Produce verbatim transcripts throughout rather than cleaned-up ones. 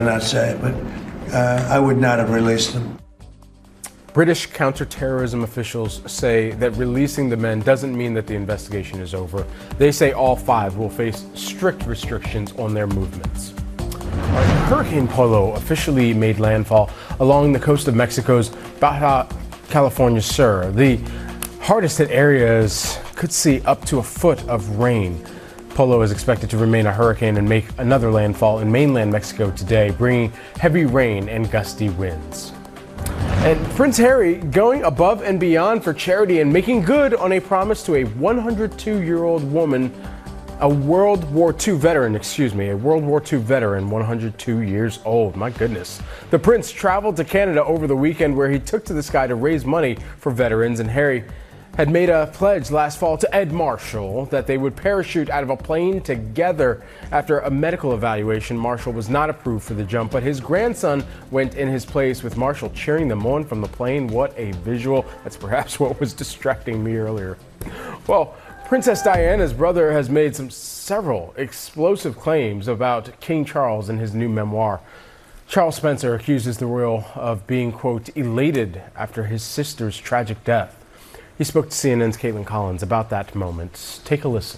not say it, but uh, I would not have released them. British counterterrorism officials say that releasing the men doesn't mean that the investigation is over. They say all five will face strict restrictions on their movements. Hurricane Polo officially made landfall along the coast of Mexico's Baja California Sur. The hardest hit areas could see up to a foot of rain. Polo is expected to remain a hurricane and make another landfall in mainland Mexico today, bringing heavy rain and gusty winds. And Prince Harry going above and beyond for charity and making good on a promise to a one hundred two year old woman, a World War Two veteran, excuse me, a World War Two veteran, one hundred two years old. My goodness. The prince traveled to Canada over the weekend where he took to the sky to raise money for veterans, and Harry had made a pledge last fall to Ed Marshall that they would parachute out of a plane together. After a medical evaluation, Marshall was not approved for the jump, but his grandson went in his place with Marshall cheering them on from the plane. What a visual. That's perhaps what was distracting me earlier. Well, Princess Diana's brother has made some several explosive claims about King Charles in his new memoir. Charles Spencer accuses the royal of being, quote, elated after his sister's tragic death. He spoke to C N N's Caitlin Collins about that moment. Take a listen.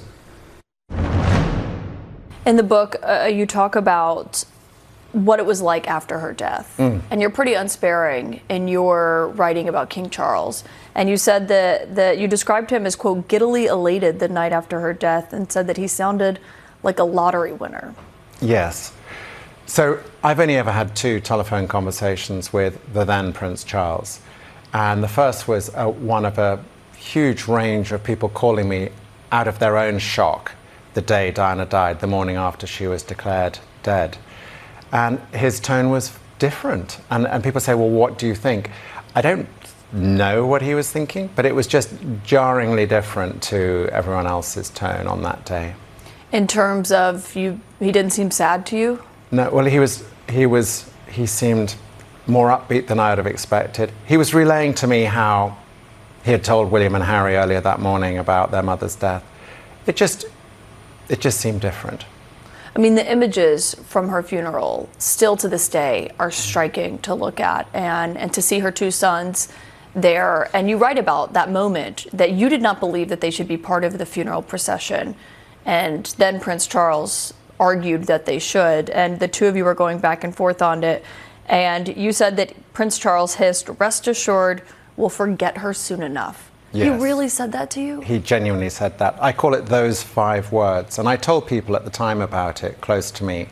In the book, uh, you talk about what it was like after her death. Mm. And you're pretty unsparing in your writing about King Charles. And you said that, that you described him as, quote, giddily elated the night after her death, and said that he sounded like a lottery winner. Yes. So I've only ever had two telephone conversations with the then Prince Charles. And the first was uh, one of a huge range of people calling me out of their own shock the day Diana died, the morning after she was declared dead. And his tone was different. And, and people say, well, what do you think? I don't know what he was thinking, but it was just jarringly different to everyone else's tone on that day. In terms of, you, he didn't seem sad to you? No, well, he was, he was, he seemed more upbeat than I would have expected. He was relaying to me how he had told William and Harry earlier that morning about their mother's death. It just, it just seemed different. I mean, the images from her funeral still to this day are striking to look at, and, and to see her two sons there. And you write about that moment that you did not believe that they should be part of the funeral procession. And then Prince Charles argued that they should, and the two of you were going back and forth on it. And you said that Prince Charles hissed, "Rest assured, we'll forget her soon enough." Yes. He really said that to you? He genuinely said that. I call it those five words. And I told people at the time about it, close to me.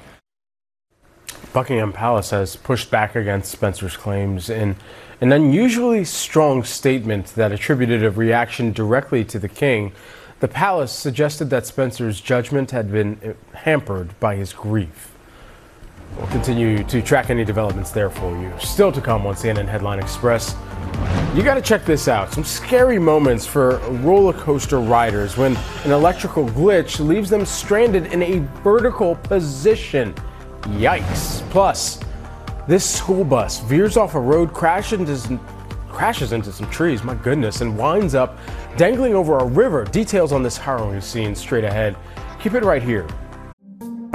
Buckingham Palace has pushed back against Spencer's claims in an unusually strong statement that attributed a reaction directly to the king. The palace suggested that Spencer's judgment had been hampered by his grief. We'll continue to track any developments there for you. Still to come on C N N Headline Express. You got to check this out. Some scary moments for roller coaster riders when an electrical glitch leaves them stranded in a vertical position. Yikes. Plus, this school bus veers off a road, crashes into, crashes into some trees, my goodness, and winds up dangling over a river. Details on this harrowing scene straight ahead. Keep it right here